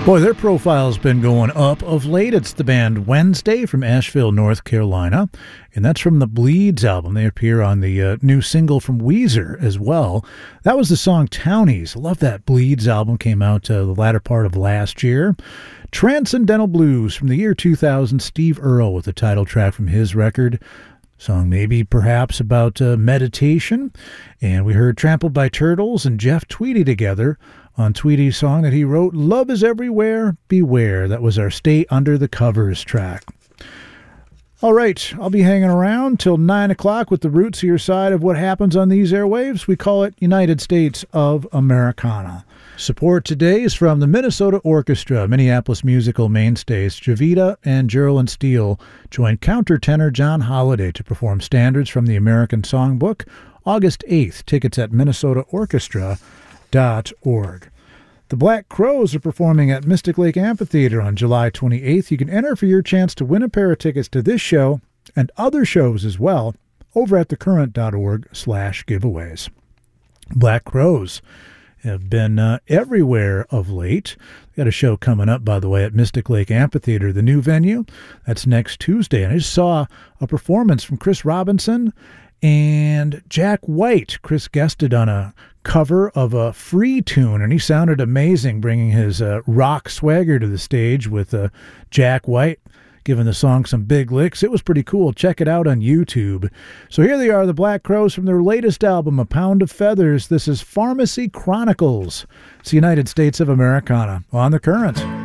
Boy, their profile's been going up of late. It's the band Wednesday from Asheville, North Carolina, and that's from the Bleeds album. They appear on the new single from Weezer as well. That was the song Townies. I love that Bleeds album. Came out the latter part of last year. Transcendental Blues from the year 2000. Steve Earle with the title track from his record. Song maybe perhaps about meditation. And we heard Trampled by Turtles and Jeff Tweedy together on Tweedy's song that he wrote, Love is Everywhere, Beware. That was our Stay Under the Covers track. All right, I'll be hanging around till 9 o'clock with the rootsier side of what happens on these airwaves. We call it United States of Americana. Support today is from the Minnesota Orchestra. Minneapolis musical mainstays Javita and Geraldine Steele join countertenor John Holliday to perform standards from the American Songbook August 8th. Tickets at minnesotaorchestra.org. The Black Crowes are performing at Mystic Lake Amphitheater on July 28th. You can enter for your chance to win a pair of tickets to this show and other shows as well over at thecurrent.org/giveaways. Black Crowes have been everywhere of late. Got a show coming up, by the way, at Mystic Lake Amphitheater, the new venue. That's next Tuesday. And I just saw a performance from Chris Robinson and Jack White. Chris guested on a cover of a Free tune, and he sounded amazing, bringing his rock swagger to the stage with Jack White giving the song some big licks. It was pretty cool. Check it out on YouTube. So here they are, the Black Crowes from their latest album, A Pound of Feathers. This is Pharmacy Chronicles. It's the United States of Americana on The Current.